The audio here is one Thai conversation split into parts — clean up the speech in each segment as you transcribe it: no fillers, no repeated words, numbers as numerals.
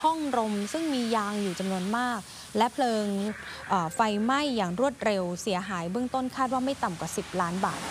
ห้องรมซึ่งมียางอยู่จำนวนมากและเพลิงไฟไหม้อย่างรวดเร็วเสียหายเบื้องต้นคาดว่าไม่ต่ำกว่า10 ล้านบาท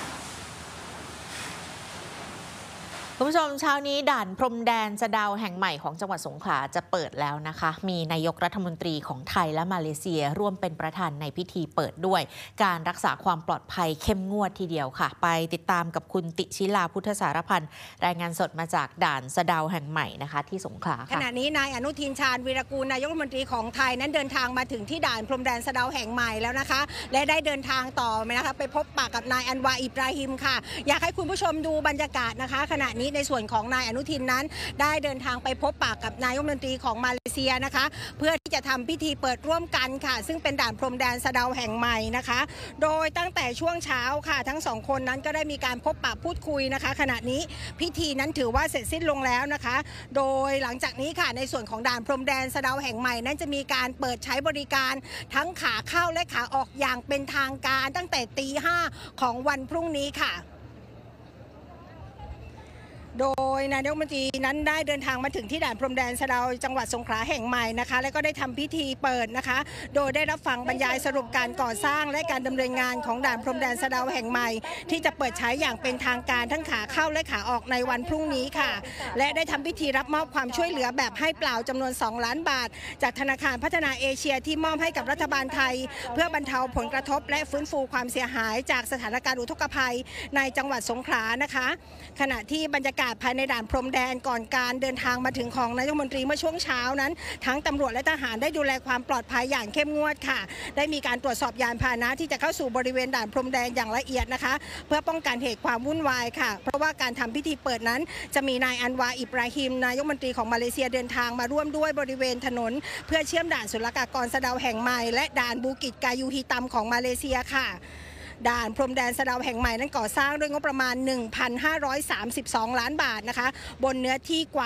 คุณผู้ชมเช้านี้ด่านพรมแดนสะเดาแห่งใหม่ของจังหวัดสงขลาจะเปิดแล้วนะคะมีนายกรัฐมนตรีของไทยและมาเลเซียร่วมเป็นประธานในพิธีเปิดด้วยการรักษาความปลอดภัยเข้มงวดทีเดียวค่ะไปติดตามกับคุณติชิลาพุทธสารพันธ์รายงานสดมาจากด่านสะเดาแห่งใหม่นะคะที่สงขลาค่ะขณะนี้นายอนุทินชาญวีรกูลนายกรัฐมนตรีของไทยนั้นเดินทางมาถึงที่ด่านพรมแดนสะเดาแห่งใหม่แล้วนะคะและได้เดินทางต่อนะคะไปพบปะกับนายอันวาอิบราฮิมค่ะอยากให้คุณผู้ชมดูบรรยากาศนะคะขณะนี้ในส่วนของนายอนุทินนั้นได้เดินทางไปพบปะกับนายกรัฐมนตรีของมาเลเซียนะคะเพื่อที่จะทำพิธีเปิดร่วมกันค่ะซึ่งเป็นด่านพรมแดนสะเดาแห่งใหม่นะคะโดยตั้งแต่ช่วงเช้าค่ะทั้งสองคนนั้นก็ได้มีการพบปะพูดคุยนะคะขณะนี้พิธีนั้นถือว่าเสร็จสิ้นลงแล้วนะคะโดยหลังจากนี้ค่ะในส่วนของด่านพรมแดนสะเดาแห่งใหม่นั้นจะมีการเปิดใช้บริการทั้งขาเข้าและขาออกอย่างเป็นทางการตั้งแต่ตี 5ของวันพรุ่งนี้ค่ะโดยนายกรัฐมนตรีนั้นได้เดินทางมาถึงที่ด่านพรมแดนสะเดาจังหวัดสงขลาแห่งใหม่นะคะและก็ได้ทำพิธีเปิดนะคะโดยได้รับฟังบรรยายสรุปการก่อสร้างและการดำเนินงานของด่านพรมแดนสะเดาแห่งใหม่ที่จะเปิดใช้อย่างเป็นทางการทั้งขาเข้าและขาออกในวันพรุ่งนี้ค่ะและได้ทำพิธีรับมอบความช่วยเหลือแบบให้เปล่าจำนวน2 ล้านบาทจากธนาคารพัฒนาเอเชียที่มอบให้กับรัฐบาลไทยเพื่อบรรเทาผลกระทบและฟื้นฟูความเสียหายจากสถานการณ์อุทกภัยในจังหวัดสงขลานะคะขณะที่บรรยากาศภายในด่านพรมแดนก่อนการเดินทางมาถึงของนายกรัฐมนตรีเมื่อช่วงเช้านั้นทั้งตำรวจและทหารได้ดูแลความปลอดภัยอย่างเข้มงวดค่ะได้มีการตรวจสอบยานพาหนะที่จะเข้าสู่บริเวณด่านพรมแดนอย่างละเอียดนะคะเพื่อป้องกันเหตุความวุ่นวายค่ะเพราะว่าการทำพิธีเปิดนั้นจะมีนายอันวาอิบราฮิมนายกรัฐมนตรีของมาเลเซียเดินทางมาร่วมด้วยบริเวณถนนเพื่อเชื่อมด่านศุลกากรสะเดาแห่งใหม่และด่านบูกิจกายูฮิตัมของมาเลเซียค่ะด่านพรมแดนสะเดาแห่งใหม่นั้นก่อสร้างด้วยงบประมาณ 1,532 ล้านบาทนะคะบนเนื้อที่กว่า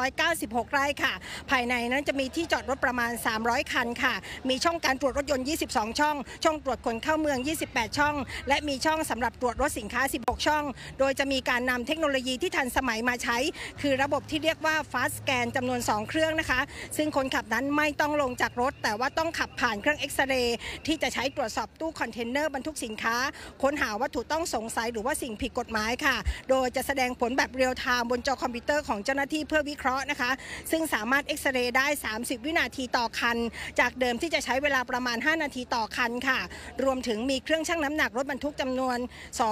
596 ไร่ค่ะภายในนั้นจะมีที่จอดรถประมาณ300 คันค่ะมีช่องการตรวจรถยนต์22 ช่องช่องตรวจคนเข้าเมือง28 ช่องและมีช่องสำหรับตรวจรถสินค้า16 ช่องโดยจะมีการนำเทคโนโลยีที่ทันสมัยมาใช้คือระบบที่เรียกว่า Fast Scan จำนวน2 เครื่องนะคะซึ่งคนขับนั้นไม่ต้องลงจากรถแต่ว่าต้องขับผ่านเครื่องเอ็กซเรย์ที่จะใช้ตรวจสอบตู้คอนเทนเนอร์บรรทุกสินค้าค้นหาวัตถุต้องสงสัยหรือว่าสิ่งผิดกฎหมายค่ะโดยจะแสดงผลแบบเรียลไทม์บนจอคอมพิวเตอร์ของเจ้าหน้าที่เพื่อวิเคราะห์นะคะซึ่งสามารถเอ็กซเรย์ได้30 วินาทีต่อคันจากเดิมที่จะใช้เวลาประมาณ5 นาทีต่อคันค่ะรวมถึงมีเครื่องชั่งน้ำหนักรถบรรทุกจำนวน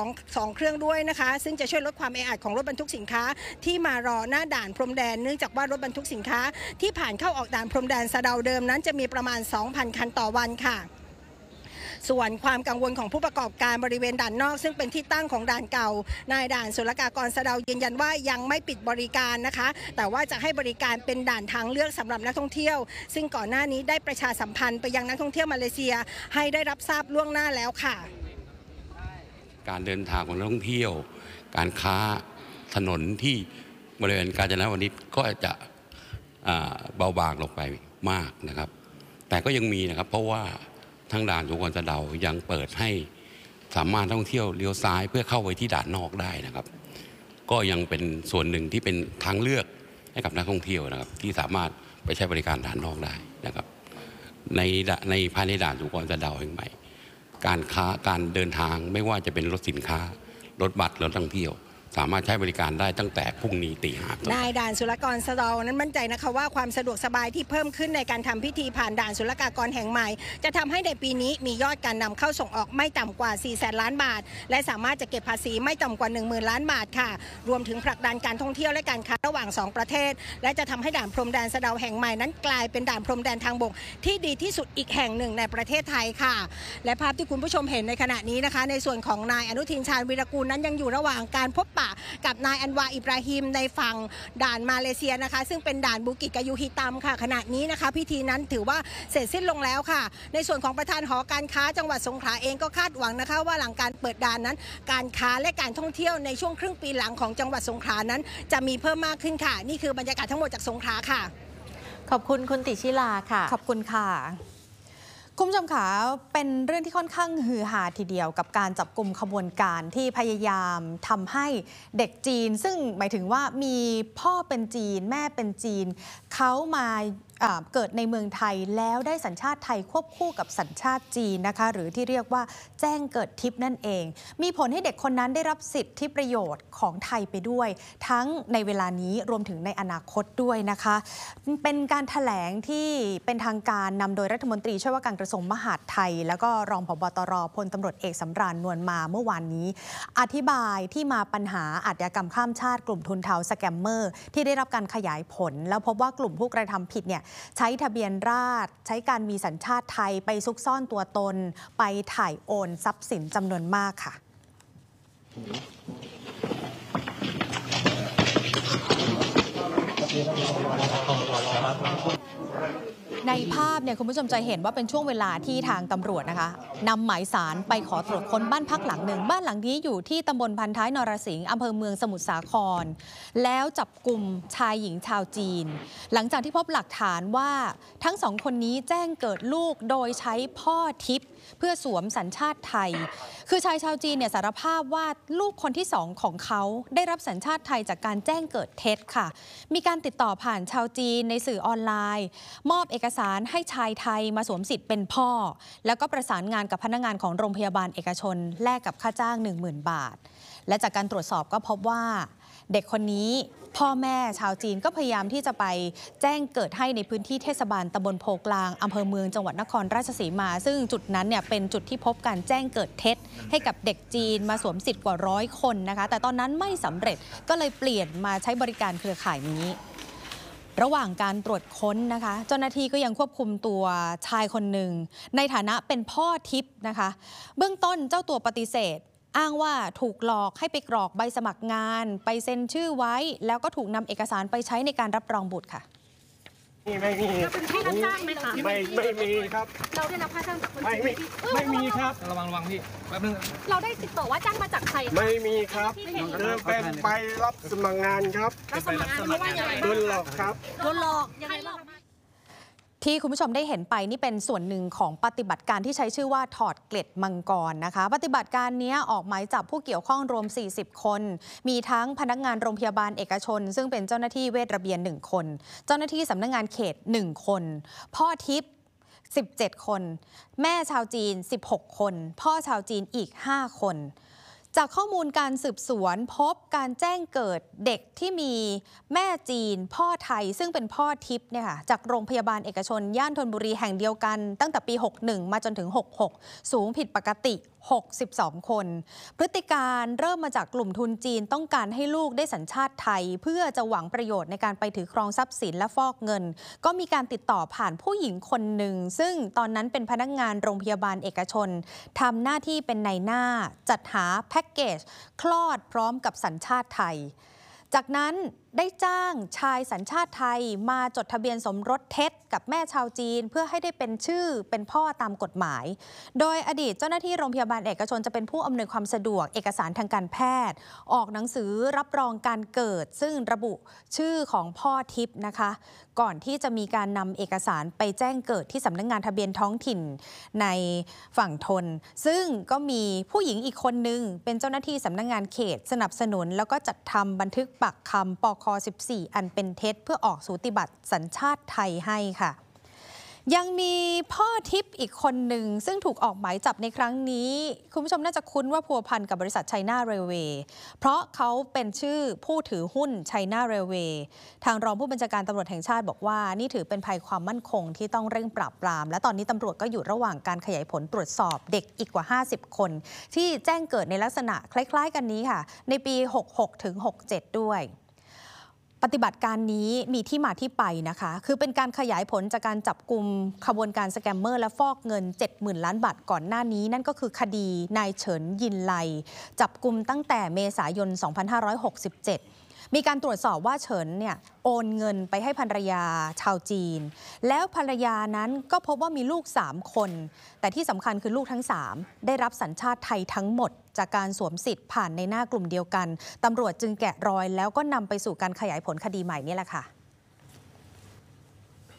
2 เครื่องด้วยนะคะซึ่งจะช่วยลดความแออัดของรถบรรทุกสินค้าที่มารอหน้าด่านพรมแดนเนื่องจากว่ารถบรรทุกสินค้าที่ผ่านเข้าออกด่านพรมแดนสะเดาเดิมนั้นจะมีประมาณ 2,000 คันต่อวันค่ะส่วนความกังวลของผู้ประกอบการบริเวณด่านนอกซึ่งเป็นที่ตั้งของด่านเก่านายด่านศุลกากรสะเดายืนยันว่ายังไม่ปิดบริการนะคะแต่ว่าจะให้บริการเป็นด่านทางเลือกสำหรับนักท่องเที่ยวซึ่งก่อนหน้านี้ได้ประชาสัมพันธ์ไปยังนักท่องเที่ยวมาเลเซียให้ได้รับทราบล่วงหน้าแล้วค่ะการเดินทางของนักท่องเที่ยวการค้าถนนที่บริเวณกาญจนวนิชก็จะเบาบางลงไปมากนะครับแต่ก็ยังมีนะครับเพราะว่าทางด่านสุวรรณสะเดายังเปิดให้สามารถท่องเที่ยวเลี้ยวซ้ายเพื่อเข้าไปที่ด่านนอกได้นะครับก็ยังเป็นส่วนหนึ่งที่เป็นทางเลือกให้กับนักท่องเที่ยวนะครับที่สามารถไปใช้บริการด่านนอกได้นะครับในภายในด่านสุวรรณสะเดาแห่งใหม่การค้าการเดินทางไม่ว่าจะเป็นรถสินค้ารถบัสรถท่องเที่ยวสามารถใช้บริการได้ตั้งแต่พรุ่งนี้ตี 5นายด่านศุลกากรสะเดานั้นมั่นใจนะคะว่าความสะดวกสบายที่เพิ่มขึ้นในการทำพิธีผ่านด่านศุลกากรแห่งใหม่จะทำให้ในปีนี้มียอดการนำเข้าส่งออกไม่ต่ำกว่า 400,000 ล้านบาทและสามารถจะเก็บภาษีไม่ต่ำกว่า 10,000 ล้านบาทค่ะรวมถึงผลักดันการท่องเที่ยวและการค้าระหว่าง2 ประเทศและจะทำให้ด่านพรมแดนสะเดาแห่งใหม่นั้นกลายเป็นด่านพรมแดนทางบกที่ดีที่สุดอีกแห่งหนึ่งในประเทศไทยค่ะและภาพที่คุณผู้ชมเห็นในขณะนี้นะคะในส่วนของนายอนุทินชาญวีรกูลนั้นยังอยู่ระหว่างการพบปะกับนายอันวาอิบราฮิมในฝั่งด่านมาเลเซียนะคะซึ่งเป็นด่านบูกิจกายูฮิตัมค่ะขณะนี้นะคะพิธีนั้นถือว่าเสร็จสิ้นลงแล้วค่ะในส่วนของประธานหอการค้าจังหวัดสงขลาเองก็คาดหวังนะคะว่าหลังการเปิดด่านนั้นการค้าและการท่องเที่ยวในช่วงครึ่งปีหลังของจังหวัดสงขลานั้นจะมีเพิ่มมากขึ้นค่ะนี่คือบรรยากาศทั้งหมดจากสงขลาค่ะขอบคุณคุณติชิลาค่ะขอบคุณค่ะคุณผู้ชมคะเป็นเรื่องที่ค่อนข้างฮือฮาทีเดียวกับการจับกลุ่มขบวนการที่พยายามทำให้เด็กจีนซึ่งหมายถึงว่ามีพ่อเป็นจีนแม่เป็นจีนเขามาเกิดในเมืองไทยแล้วได้สัญชาติไทยควบคู่กับสัญชาติจีนนะคะหรือที่เรียกว่าแจ้งเกิดทิพย์นั่นเองมีผลให้เด็กคนนั้นได้รับสิทธิประโยชน์ของไทยไปด้วยทั้งในเวลานี้รวมถึงในอนาคตด้วยนะคะเป็นการแถลงที่เป็นทางการนำโดยรัฐมนตรีช่วยว่าการกระทรวงมหาดไทยแล้วก็รองผบ.ตร.พลตำรวจเอกสำราญนวลมาเมื่อวานนี้อธิบายที่มาปัญหาอาชญากรรมข้ามชาติกลุ่มทุนเทาสแกมเมอร์ที่ได้รับการขยายผลแล้วพบว่ากลุ่มผู้กระทำผิดเนี่ยใช้ทะเบียนราษฎร์ใช้การมีสัญชาติไทยไปซุกซ่อนตัวตนไปถ่ายโอนทรัพย์สินจำนวนมากค่ะในภาพเนี่ยคุณผู้ชมจะเห็นว่าเป็นช่วงเวลาที่ทางตำรวจนะคะนำหมายสารไปขอตรวจค้นบ้านพักหลังหนึ่งบ้านหลังนี้อยู่ที่ตำบลพันท้ายนรสิงห์อำเภอเมืองสมุทรสาครแล้วจับกลุ่มชายหญิงชาวจีนหลังจากที่พบหลักฐานว่าทั้งสองคนนี้แจ้งเกิดลูกโดยใช้พ่อทิพย์เพื่อสวมสัญชาติไทยคือชายชาวจีนเนี่ยสารภาพว่าลูกคนที่2ของเขาได้รับสัญชาติไทยจากการแจ้งเกิดเท็จค่ะมีการติดต่อผ่านชาวจีนในสื่อออนไลน์มอบเอกสารให้ชายไทยมาสวมสิทธิ์เป็นพ่อแล้วก็ประสานงานกับพนักงานของโรงพยาบาลเอกชนแลกกับค่าจ้าง 10,000 บาทและจากการตรวจสอบก็พบว่าเด็กคนนี้พ่อแม่ชาวจีนก็พยายามที่จะไปแจ้งเกิดให้ในพื้นที่เทศบาลตำบลโพกลางอำเภอเมืองจังหวัดนครราชสีมาซึ่งจุดนั้นเนี่ยเป็นจุดที่พบการแจ้งเกิดเท็จให้กับเด็กจีนมาสวมสิทธิ์กว่า100 คนนะคะแต่ตอนนั้นไม่สำเร็จก็เลยเปลี่ยนมาใช้บริการเครือข่ายนี้ระหว่างการตรวจค้นนะคะเจ้าหน้าที่ก็ยังควบคุมตัวชายคนหนึ่งในฐานะเป็นพ่อทิพย์นะคะเบื้องต้นเจ้าตัวปฏิเสธอ้างว่าถูกหลอกให้ไปกรอกใบสมัครงานไปเซ็นชื่อไว้แล้วก็ถูกนำเอกสารไปใช้ในการรับรองบุตรค่ะไม่มีเราเป็นผู้รับจ้างไหมคะไม่มีครับเราได้รับค่าจ้างจากคนจีนไม่มีครับระวังพี่แป๊บนึงเราได้ติดต่อว่าจ้างมาจากใครไม่มีครับเป็นไปรับสมัครงานครับรับสมัครงานเพราะว่าอย่างไรโดนหลอกครับโดนหลอกยังไงบ้างที่คุณผู้ชมได้เห็นไปนี่เป็นส่วนหนึ่งของปฏิบัติการที่ใช้ชื่อว่าถอดเกล็ดมังกรนะคะปฏิบัติการนี้ออกหมายจับผู้เกี่ยวข้องรวม40 คนมีทั้งพนักงานโรงพยาบาลเอกชนซึ่งเป็นเจ้าหน้าที่เวชระเบียน1 คนเจ้าหน้าที่สำนักงานเขต1 คนพ่อทิพย์17 คนแม่ชาวจีน16 คนพ่อชาวจีนอีก5 คนจากข้อมูลการสืบสวนพบการแจ้งเกิดเด็กที่มีแม่จีนพ่อไทยซึ่งเป็นพ่อทิพย์เนี่ยค่ะจากโรงพยาบาลเอกชนย่านธนบุรีแห่งเดียวกันตั้งแต่ปี61มาจนถึง66สูงผิดปกติ62 คนพฤติการเริ่มมาจากกลุ่มทุนจีนต้องการให้ลูกได้สัญชาติไทยเพื่อจะหวังประโยชน์ในการไปถือครองทรัพย์สินและฟอกเงินก็มีการติดต่อผ่านผู้หญิงคนหนึ่งซึ่งตอนนั้นเป็นพนักงานโรงพยาบาลเอกชนทำหน้าที่เป็นนายหน้าจัดหาแพ็กเกจคลอดพร้อมกับสัญชาติไทยจากนั้นได้จ้างชายสัญชาติไทยมาจดทะเบียนสมรสเท็จกับแม่ชาวจีนเพื่อให้ได้เป็นชื่อเป็นพ่อตามกฎหมายโดยอดีตเจ้าหน้าที่โรงพยาบาลเอกชนจะเป็นผู้อำนวยความสะดวกเอกสารทางการแพทย์ออกหนังสือรับรองการเกิดซึ่งระบุชื่อของพ่อทิพย์นะคะก่อนที่จะมีการนำเอกสารไปแจ้งเกิดที่สำนักงานทะเบียนท้องถิ่นในฝั่งทนซึ่งก็มีผู้หญิงอีกคนนึงเป็นเจ้าหน้าที่สำนักงานเขตสนับสนุนแล้วก็จัดทำบันทึกปากคำปค14อันเป็นเท็จเพื่อออกสูติบัตรสัญชาติไทยให้ค่ะยังมีพ่อทิพย์อีกคนหนึ่งซึ่งถูกออกหมายจับในครั้งนี้คุณผู้ชมน่าจะคุ้นว่าพัวพันกับบริษัทไชน่าเรลเวย์เพราะเขาเป็นชื่อผู้ถือหุ้นไชน่าเรลเวย์ทางรองผู้บัญชาการตำรวจแห่งชาติบอกว่านี่ถือเป็นภัยความมั่นคงที่ต้องเร่งปราบปรามและตอนนี้ตำรวจก็อยู่ระหว่างการขยายผลตรวจสอบเด็กอีกกว่า50 คนที่แจ้งเกิดในลักษณะคล้ายๆกันนี้ค่ะในปี66ถึง67ด้วยปฏิบัติการนี้มีที่มาที่ไปนะคะคือเป็นการขยายผลจากการจับกุมขบวนการสแกมเมอร์และฟอกเงิน 70,000 ล้านบาทก่อนหน้านี้นั่นก็คือคดีนายเฉินยินไลจับกุมตั้งแต่เมษายน 2567มีการตรวจสอบว่าเฉินเนี่ยโอนเงินไปให้ภรรยาชาวจีนแล้วภรรยานั้นก็พบว่ามีลูก3 คนแต่ที่สำคัญคือลูกทั้ง3ได้รับสัญชาติไทยทั้งหมดจากการสวมสิทธิ์ผ่านในหน้ากลุ่มเดียวกันตำรวจจึงแกะรอยแล้วก็นำไปสู่การขยายผลคดีใหม่นี่แหละค่ะ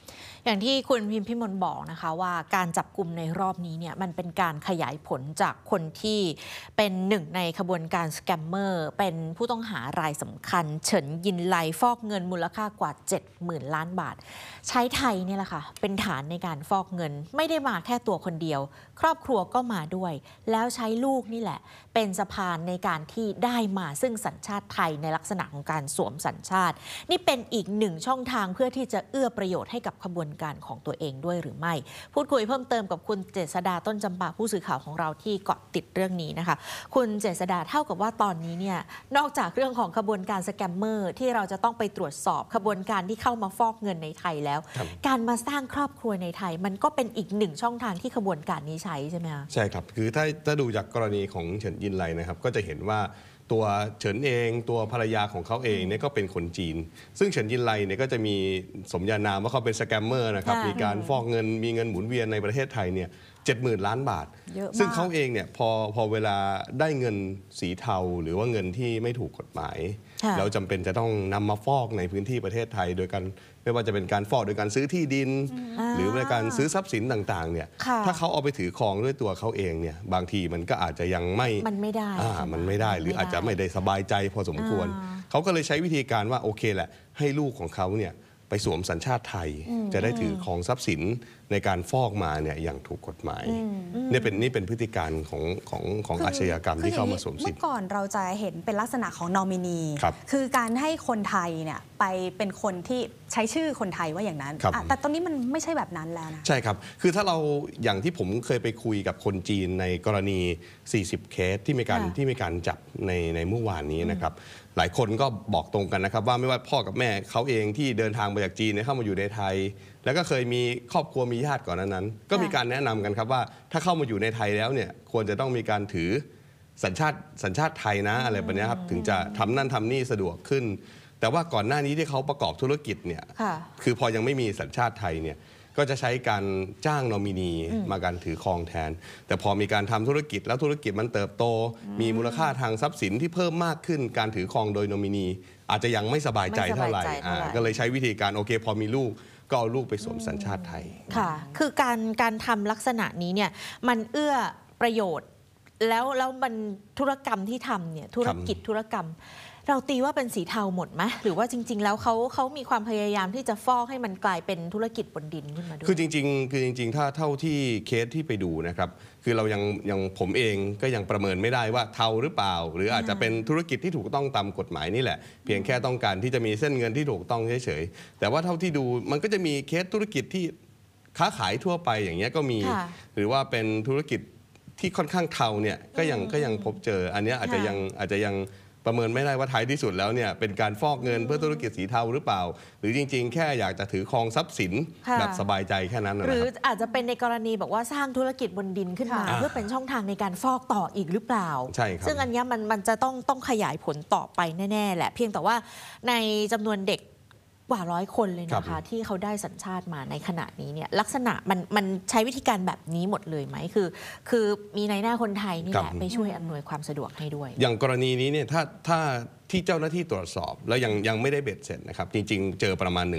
อย่างที่คุณพิมพิมลบอกนะคะว่าการจับกลุ่มในรอบนี้เนี่ยมันเป็นการขยายผลจากคนที่เป็นหนึ่งในขบวนการสแกมเมอร์เป็นผู้ต้องหารายสำคัญเฉินยินไลฟอกเงินมูลค่ากว่า 70,000 ล้านบาทใช้ไทยนี่แหละค่ะเป็นฐานในการฟอกเงินไม่ได้มาแค่ตัวคนเดียวครอบครัวก็มาด้วยแล้วใช้ลูกนี่แหละเป็นสะพานในการที่ได้มาซึ่งสัญชาติไทยในลักษณะของการสวมสัญชาตินี่เป็นอีกหนึ่งช่องทางเพื่อที่จะเอื้อประโยชน์ให้กับขบวนการของตัวเองด้วยหรือไม่พูดคุยเพิ่มเติมกับคุณเจษฎาต้นจำปาผู้สื่อข่าวของเราที่เกาะติดเรื่องนี้นะคะคุณเจษฎาเท่ากับว่าตอนนี้เนี่ยนอกจากเรื่องของขบวนการสแกมเมอร์ที่เราจะต้องไปตรวจสอบขบวนการที่เข้ามาฟอกเงินในไทยแล้วการมาสร้างครอบครัวในไทยมันก็เป็นอีกหนึ่งช่องทางที่ขบวนการนี้ใช้ใช่ไหมคะใช่ครับคือถ้าดูจากกรณีของเฉินยินไลนะครับก็จะเห็นว่าตัวเฉินเองตัวภรรยาของเขาเองเนี่ยก็เป็นคนจีนซึ่งเฉินยินไลเนี่ยก็จะมีสมญานามว่าเขาเป็นสแกมเมอร์นะครับมีการฟอกเงินมีเงินหมุนเวียนในประเทศไทยเนี่ย70,000 ล้านบาทซึ่งเขาเองเนี่ยพอเวลาได้เงินสีเทาหรือว่าเงินที่ไม่ถูกกฎหมายแล้วจำเป็นจะต้องนำมาฟอกในพื้นที่ประเทศไทยโดยการไม่ว่าจะเป็นการฟอกโดยการซื้อที่ดินหรือในการซื้อทรัพย์สินต่างๆเนี่ยถ้าเขาเอาไปถือครองด้วยตัวเขาเองเนี่ยบางทีมันก็อาจจะยังมันไม่ได้หรืออาจจะไม่ได้สบายใจพอสมควรเขาก็เลยใช้วิธีการว่าโอเคแหละให้ลูกของเขาเนี่ยไปสวมสัญชาติไทยจะได้ถือครองทรัพย์สินในการฟอกมาเนี่ยอย่างถูกกฎหมายนี่เป็นพฤติการของอาชญากรรมที่เข้ามาสวมสิทธิ์เมื่อก่อนเราจะเห็นเป็นลักษณะของนอมินี คือการให้คนไทยเนี่ยไปเป็นคนที่ใช้ชื่อคนไทยว่าอย่างนั้นแต่ตอนนี้มันไม่ใช่แบบนั้นแล้วนะใช่ครับคือถ้าเราอย่างที่ผมเคยไปคุยกับคนจีนในกรณี40เคสที่มีการจับในเมื่อวานนี้นะครับหลายคนก็บอกตรงกันนะครับว่าไม่ว่าพ่อกับแม่เขาเองที่เดินทางมาจากจีนเข้ามาอยู่ในไทยแล้วก็เคยมีครอบครัวมีญาติก่อนนั้นก็มีการแนะนำกันครับว่าถ้าเข้ามาอยู่ในไทยแล้วเนี่ยควรจะต้องมีการถือสัญชาติไทยนะอะไรแบบนี้ครับถึงจะทำนั่นทำนี่สะดวกขึ้นแต่ว่าก่อนหน้านี้ที่เขาประกอบธุรกิจเนี่ยคือพอยังไม่มีสัญชาติไทยเนี่ยก็จะใช้การจ้างนอมินีมาการถือครองแทนแต่พอมีการทำธุรกิจแล้วธุรกิจมันเติบโตมีมูลค่าทางทรัพย์สินที่เพิ่มมากขึ้นการถือครองโดยนอมินีอาจจะยังไม่สบายใจเท่าไหร่ก็เลยใช้วิธีการโอเคพอมีลูกก็เอาลูกไปสวมสัญชาติไทยค่ะคือการทำลักษณะนี้เนี่ยมันเอื้อประโยชน์แล้วมันธุรกรรมที่ทำเนี่ยธุรกิจธุรกรรมเราตีว่าเป็นสีเทาหมดไหมหรือว่าจริงๆแล้วเขามีความพยายามที่จะฟอกให้มันกลายเป็นธุรกิจบนดินขึ้นมาด้วยคือจริงๆถ้าเท่าที่เคสที่ไปดูนะครับคือเรายังผมเองก็ยังประเมินไม่ได้ว่าเทาหรือเปล่าหรืออาจจะเป็นธุรกิจที่ถูกต้องตามกฎหมายนี่แหละเพียงแค่ต้องการที่จะมีเส้นเงินที่ถูกต้องเฉยๆแต่ว่าเท่าที่ดูมันก็จะมีเคสธุรกิจที่ค้าขายทั่วไปอย่างเงี้ยก็มีหรือว่าเป็นธุรกิจที่ค่อนข้างเทาเนี่ยก็ยังพบเจออันนี้อาจจะยังประเมินไม่ได้ว่าท้ายที่สุดแล้วเนี่ยเป็นการฟอกเงินเพื่อธุรกิจสีเทาหรือเปล่าหรือจริงๆแค่อยากจะถือครองทรัพย์สินแบบสบายใจแค่นั้นหรืออาจจะเป็นในกรณีบอกว่าสร้างธุรกิจบนดินขึ้นมาเพื่อเป็นช่องทางในการฟอกต่ออีกหรือเปล่าใช่ครับซึ่งอันนี้มันจะต้องขยายผลต่อไปแน่ๆแหละเพียงแต่ว่าในจำนวนเด็กกว่า100 คนเลยนะคะที่เขาได้สัญชาติมาในขณะนี้เนี่ยลักษณะมันใช้วิธีการแบบนี้หมดเลยไหมคือมีนายหน้าคนไทยนี่แหละไปช่วยอำนวยความสะดวกให้ด้วยอย่างกรณีนี้เนี่ยถ้าที่เจ้าหน้าที่ตรวจสอบแล้วยังไม่ได้เบ็ดเสร็จนะครับจริงๆเจอประมาณ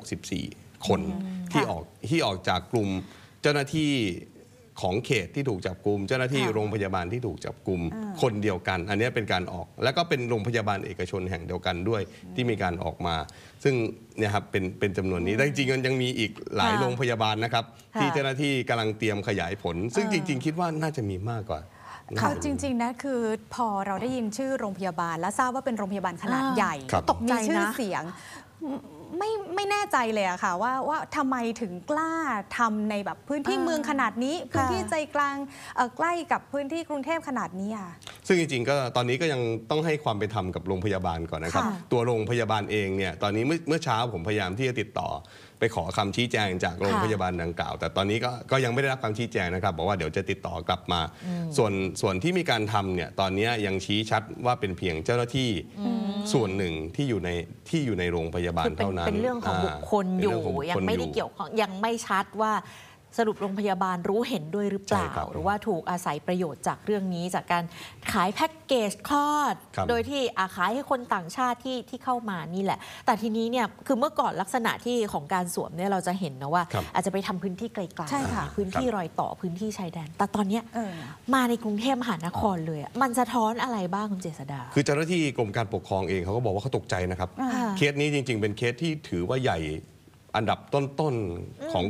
164คนที่ออกจากกลุ่มเจ้าหน้าที่ของเขตที่ถูกจับกุมเจ้าหน้าที่โรงพยาบาลที่ถูกจับกุมคนเดียวกันอันนี้เป็นการออกแล้วก็เป็นโรงพยาบาลเอกชนแห่งเดียวกันด้วยที่มีการออกมาซึ่งเนี่ยครับเป็นจำนวนนี้แต่จริงๆยังมีอีกหลายโรงพยาบาลนะครับที่เจ้าหน้าที่กำลังเตรียมขยายผลซึ่งจริงๆคิดว่าน่าจะมีมากกว่าค่ะจริงๆนะคือพอเราได้ยินชื่อโรงพยาบาลและทราบว่าเป็นโรงพยาบาลขนาดใหญ่ตกใจนะมีชื่อเสียงไม่แน่ใจเลยอะค่ะว่าทำไมถึงกล้าทำในแบบพื้นที่เมืองขนาดนี้พื้นที่ใจกลางใกล้กับพื้นที่กรุงเทพขนาดนี้อะซึ่งจริงๆก็ตอนนี้ก็ยังต้องให้ความเป็นธรรมกับโรงพยาบาลก่อนนะครับตัวโรงพยาบาลเองเนี่ยตอนนี้เมื่อเช้าผมพยายามที่จะติดต่อไปขอคำชี้แจงจากโรงพยาบาลดังกล่าวแต่ตอนนี้ก็ยังไม่ได้รับคำชี้แจงนะครับบอกว่าเดี๋ยวจะติดต่อกลับมาส่วนที่มีการทำเนี่ยตอนนี้ยังชี้ชัดว่าเป็นเพียงเจ้าหน้าที่ส่วนหนึ่งที่อยู่ในโรงพยาบาลเท่านั้นเป็นเรื่องของบุคคลอยู่ยังไม่ได้เกี่ยวข้องยังไม่ชัดว่าสรุปโรงพยาบาลรู้เห็นด้วยหรือเปล่าใช่ครับหรือว่าถูกอาศัยประโยชน์จากเรื่องนี้จากการขายแพ็กเกจคลอดครับโดยที่ขายให้คนต่างชาติที่เข้ามานี่แหละ แต่ทีนี้เนี่ยคือเมื่อก่อนลักษณะที่ของการสวมเนี่ยเราจะเห็นนะว่าครับอาจจะไปทำพื้นที่ไกลใช่ค่ะๆพื้นที่รอยต่อพื้นที่ชายแดน แต่ตอนเนี้ยเออมาในกรุงเทพมหานครเลยอะมันสะท้อนอะไรบ้างคุณเจษดาคือเจ้าหน้าที่กรมการปกครองเองเขาก็บอกว่าเขาตกใจนะครับอ่าเคสนี้จริง ๆ เป็นเคสที่ถือว่าใหญ่อันดับต้นๆของ